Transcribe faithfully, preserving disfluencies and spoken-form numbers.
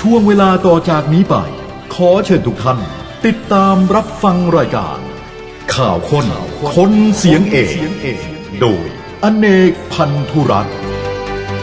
ช่วงเวลาต่อจากนี้ไปขอเชิญทุกท่านติดตามรับฟังรายการข่าวค้นคนเสียงเอกโดยอเนกพันธุรัตน์